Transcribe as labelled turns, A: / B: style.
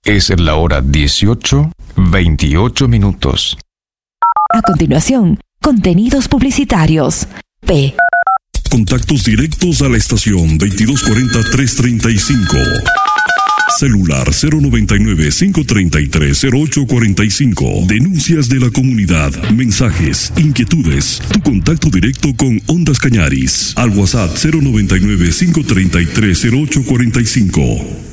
A: Es la hora 18:28.
B: A continuación, contenidos publicitarios. P.
C: Contactos directos a la estación 2240-335. Celular 099-533-0845. Denuncias de la comunidad, mensajes, inquietudes. Tu contacto directo con Ondas Cañaris. Al WhatsApp 099-533-0845.